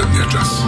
последния час.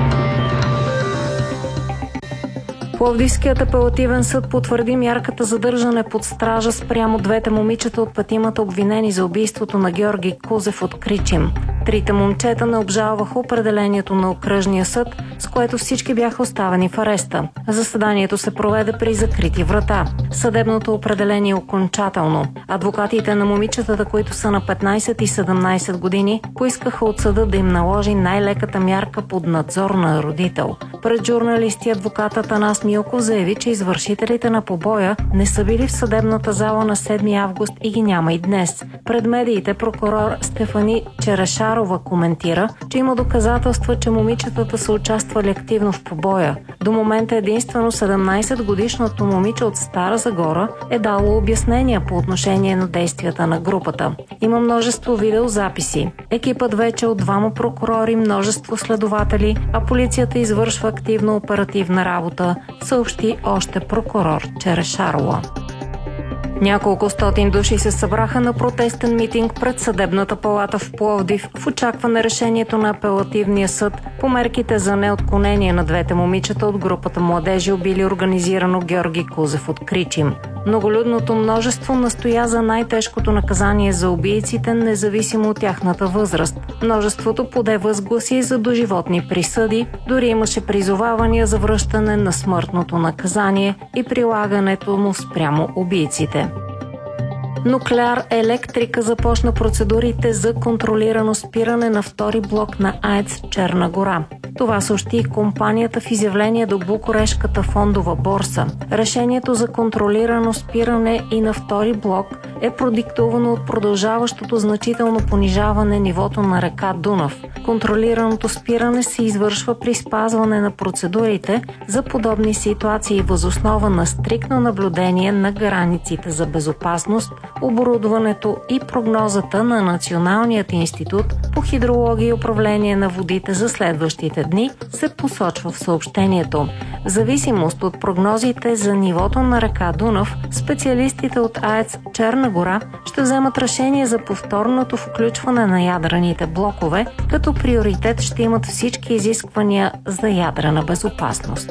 Пловдивският апелативен съд потвърди мярката задържане под стража спрямо двете момичета от петимата обвинени за убийството на Георги Кузев от Кричим. Трите момчета не обжалваха определението на окръжния съд, с което всички бяха оставени в ареста. Заседанието се проведе при закрити врата. Съдебното определение е окончателно. Адвокатите на момичетата, които са на 15 и 17 години, поискаха от съда да им наложи най-леката мярка под надзор на родител. Пред журналисти адвокатът Атанас Милков заяви, че извършителите на побоя не са били в съдебната зала на 7 август и ги няма и днес. Пред медиите прокурор Стефани Черешарова коментира, че има доказателства, че момичетата са участвали активно в побоя. До момента единствено 17-годишното момиче от Стара Загора е дало обяснения по отношение на действията на групата. Има множество видеозаписи. Екипът вече от 2 прокурори, множество следователи, а полицията извършва активна оперативна работа, съобщи още прокурор Черешарова. Няколко стотин души се събраха на протестен митинг пред Съдебната палата в Пловдив в очакване решението на апелативния съд по мерките за неотклонение на двете момичета от групата младежи, убили организирано Георги Кузев от Кричим. Многолюдното множество настоя за най-тежкото наказание за убийците, независимо от тяхната възраст. Множеството поде възгласи за доживотни присъди, дори имаше призовавания за връщане на смъртното наказание и прилагането му спрямо убийците. Нуклеар Електрика започна процедурите за контролирано спиране на втори блок на АЕЦ Черна гора. Това съобщи и компанията в изявление до Букурешката фондова борса. Решението за контролирано спиране и на втори блок е продиктувано от продължаващото значително понижаване нивото на река Дунав. Контролираното спиране се извършва при спазване на процедурите за подобни ситуации въз основа на стриктно наблюдение на границите за безопасност, оборудването и прогнозата на Националният институт по хидрология и управление на водите за следващите дни, се посочва в съобщението. В зависимост от прогнозите за нивото на река Дунав, специалистите от АЕЦ Черна гора ще вземат решение за повторното включване на ядрените блокове, като приоритет ще имат всички изисквания за ядрена безопасност.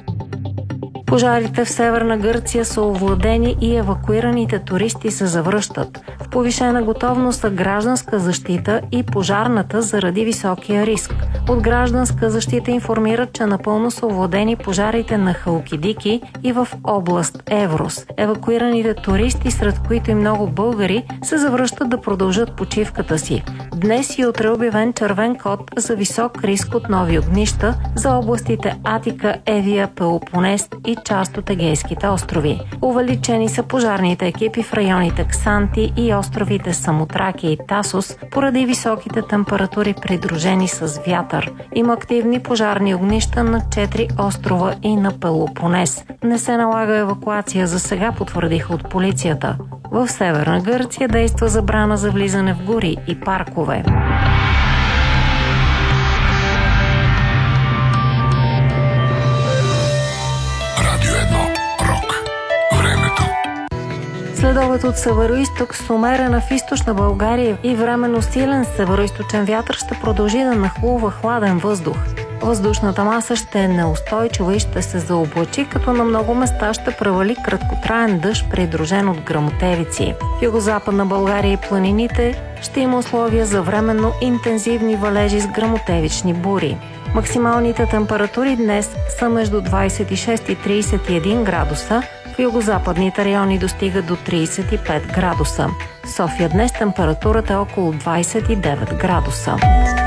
Пожарите в Северна Гърция са овладени и евакуираните туристи се завръщат. В повишена готовност са гражданска защита и пожарната заради високия риск. От гражданска защита информират, че напълно са овладени пожарите на Халкидики и в област Еврос. Евакуираните туристи, сред които и много българи, се завръщат да продължат почивката си. Днес и утре е обявен червен код за висок риск от нови огнища за областите Атика, Евия, Пелопонес и част от Егейските острови. Увеличени са пожарните екипи в районите Ксанти и островите Самотраки и Тасос поради високите температури, придружени с вятър. Има активни пожарни огнища на 4 острова и на Пелопонес. Не се налага евакуация за сега, потвърдиха от полицията. В Северна Гърция действа забрана за влизане в гори и паркове. Следобед от североизток с умерена в източна България и временно силен североизточен вятър ще продължи да нахлува хладен въздух. Въздушната маса ще е неустойчива и ще се заоблачи, като на много места ще превали краткотраен дъжд, придружен от гръмотевици. В югозападна България и планините ще има условия за временно интензивни валежи с гръмотевични бури. Максималните температури днес са между 26 и 31 градуса, в югозападните райони достига до 35 градуса. В София днес температурата е около 29 градуса.